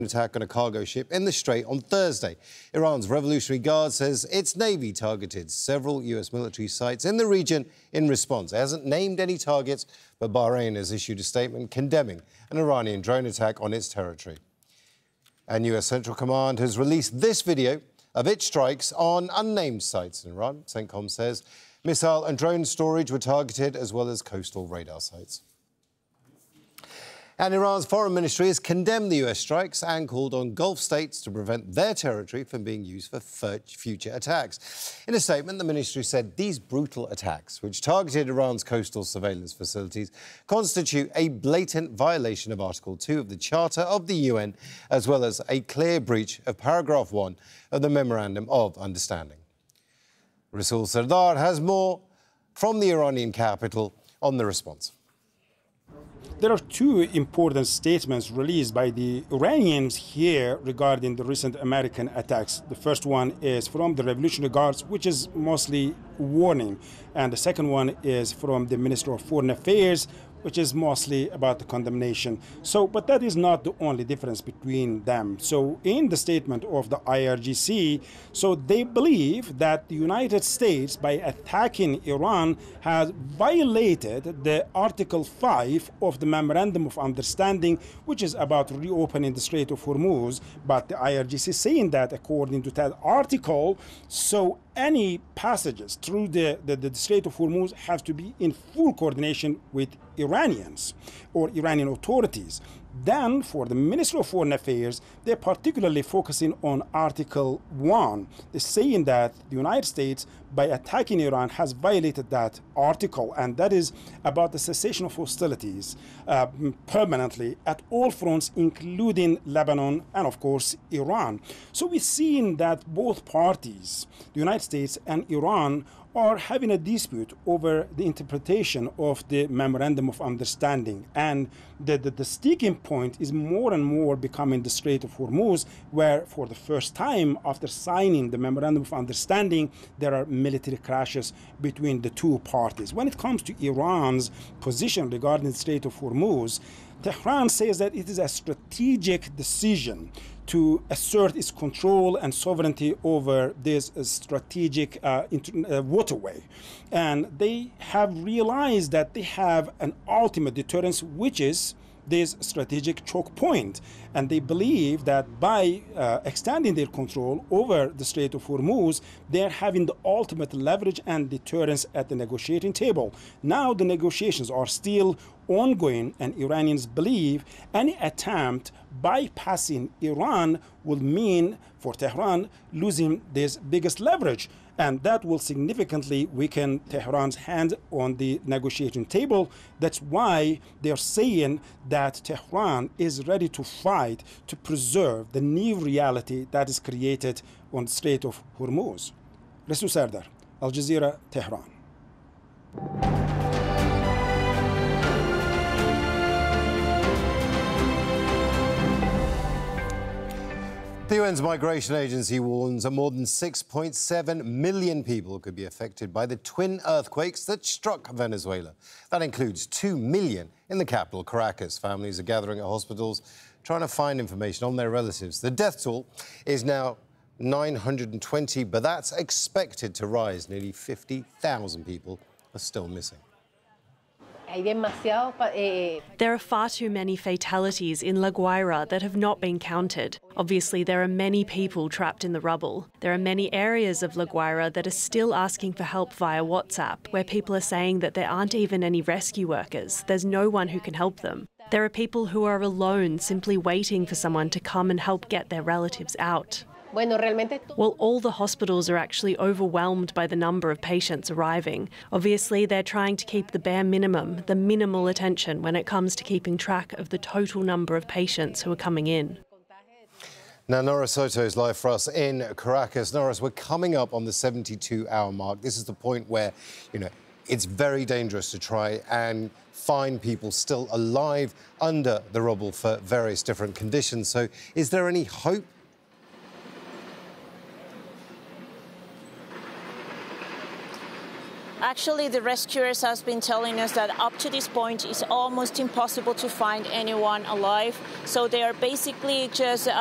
attack on a cargo ship in the Strait on Thursday. Iran's Revolutionary Guard says its navy targeted several US military sites in the region in response. It hasn't named any targets, but Bahrain has issued a statement condemning an Iranian drone attack on its territory. And US Central Command has released this video of its strikes on unnamed sites in Iran. CENTCOM says missile and drone storage were targeted, as well as coastal radar sites. And Iran's foreign ministry has condemned the US strikes and called on Gulf states to prevent their territory from being used for future attacks. In a statement, the ministry said these brutal attacks, which targeted Iran's coastal surveillance facilities, constitute a blatant violation of Article 2 of the Charter of the UN, as well as a clear breach of Paragraph 1 of the Memorandum of Understanding. Rasul Sardar has more from the Iranian capital on the response. There are two important statements released by the Iranians here regarding the recent American attacks. The first one is from the Revolutionary Guards, which is mostly warning. And the second one is from the Minister of Foreign Affairs, which is mostly about the condemnation. But that is not the only difference between them. So in the statement of the IRGC, they believe that the United States, by attacking Iran, has violated the Article 5 of the Memorandum of Understanding, which is about reopening the Strait of Hormuz. But the IRGC is saying that according to that article, any passages through the Strait of Hormuz have to be in full coordination with Iranians or Iranian authorities. Then, for the Ministry of Foreign Affairs, they're particularly focusing on Article 1. They're saying that the United States, by attacking Iran, has violated that article, and that is about the cessation of hostilities permanently at all fronts, including Lebanon and, of course, Iran. So we're seeing that both parties, the United States and Iran, are having a dispute over the interpretation of the Memorandum of Understanding. And the sticking point is more and more becoming the Strait of Hormuz, where for the first time after signing the Memorandum of Understanding, there are military clashes between the two parties. When it comes to Iran's position regarding the Strait of Hormuz, Tehran says that it is a strategic decision to assert its control and sovereignty over this strategic waterway. And they have realized that they have an ultimate deterrence, which is this strategic choke point. And they believe that by extending their control over the Strait of Hormuz, they're having the ultimate leverage and deterrence at the negotiating table. Now the negotiations are still ongoing, and Iranians believe any attempt bypassing Iran will mean for Tehran losing this biggest leverage. And that will significantly weaken Tehran's hand on the negotiating table. That's why they're saying that Tehran is ready to fight to preserve the new reality that is created on the Strait of Hormuz. Rasul Sardar, Al Jazeera, Tehran. The UN's Migration Agency warns that more than 6.7 million people could be affected by the twin earthquakes that struck Venezuela. That includes 2 million in the capital, Caracas. Families are gathering at hospitals, trying to find information on their relatives. The death toll is now 920, but that's expected to rise. Nearly 50,000 people are still missing. There are far too many fatalities in La Guaira that have not been counted. Obviously, there are many people trapped in the rubble. There are many areas of La Guaira that are still asking for help via WhatsApp, where people are saying that there aren't even any rescue workers. There's no one who can help them. There are people who are alone, simply waiting for someone to come and help get their relatives out. Well, all the hospitals are actually overwhelmed by the number of patients arriving. Obviously, they're trying to keep the bare minimum, the minimal attention when it comes to keeping track of the total number of patients who are coming in. Now, Norris Soto is live for us in Caracas. Norris, we're coming up on the 72-hour mark. This is the point where, it's very dangerous to try and find people still alive under the rubble for various different conditions. So is there any hope? actually, the rescuers have been telling us that up to this point, it's almost impossible to find anyone alive. So they are basically just